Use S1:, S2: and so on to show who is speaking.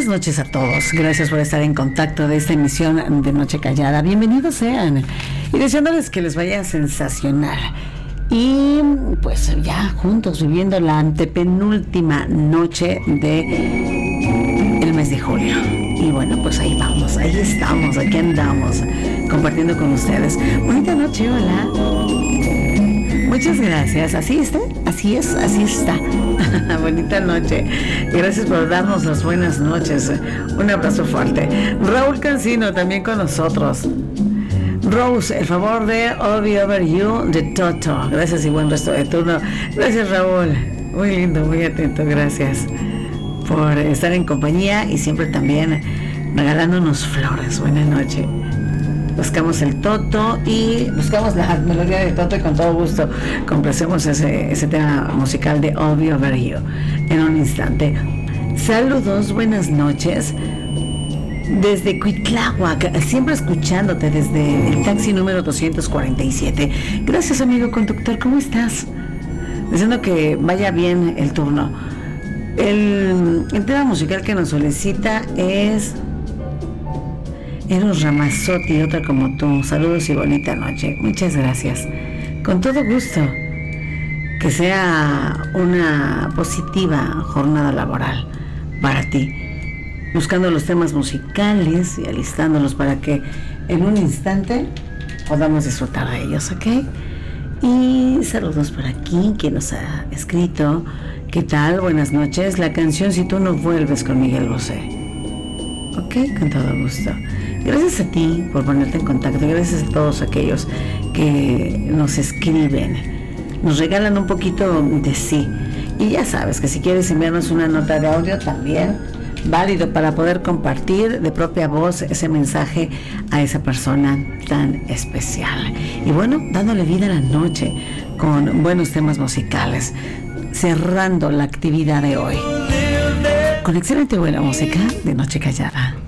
S1: Buenas noches a todos. Gracias por estar en contacto de esta emisión de Noche Callada. Bienvenidos sean. Y deseándoles que les vaya sensacional. Y pues ya juntos viviendo la antepenúltima noche de el mes de julio. Y bueno, pues ahí vamos, ahí estamos, aquí andamos, compartiendo con ustedes. Bonita noche, hola. Muchas gracias. ¿Así está? Así es, así está. Bonita noche. Gracias por darnos las buenas noches. Un abrazo fuerte. Raúl Cancino también con nosotros. Rose, el favor de All Be Over You de Toto. Gracias y buen resto de turno. Gracias, Raúl. Muy lindo, muy atento. Gracias por estar en compañía y siempre también regalándonos flores. Buenas noches. Buscamos el Toto y buscamos la melodía de Toto y con todo gusto complacemos ese tema musical de All Be Over You en un instante. Saludos, buenas noches desde Cuitláhuac, siempre escuchándote desde el taxi número 247. Gracias, amigo conductor, ¿cómo estás? Deseando que vaya bien el turno. El tema musical que nos solicita es Eros Ramazzotti, otra como tú. Saludos y bonita noche. Muchas gracias. Con todo gusto. Que sea una positiva jornada laboral para ti. Buscando los temas musicales y alistándolos para que en un instante podamos disfrutar de ellos, ¿ok? Y saludos por aquí, quien nos ha escrito. ¿Qué tal? Buenas noches. La canción Si tú no vuelves con Miguel Bosé. Ok, con todo gusto. Gracias a ti por ponerte en contacto. Gracias a todos aquellos que nos escriben, nos regalan un poquito de sí. Y ya sabes que si quieres enviarnos una nota de audio también válido para poder compartir de propia voz ese mensaje a esa persona tan especial. Y bueno, dándole vida a la noche con buenos temas musicales, cerrando la actividad de hoy con excelente buena música de Noche Callada.